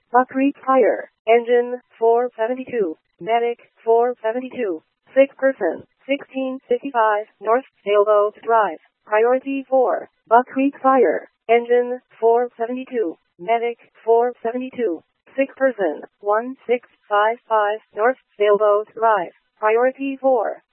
Buck Creek Fire, engine 472, medic 472, sick person 1655 North Sailboat Drive, priority 4. Buck Creek Fire, engine 472, medic 472, sick person 1655 North Sailboat Drive, priority 4.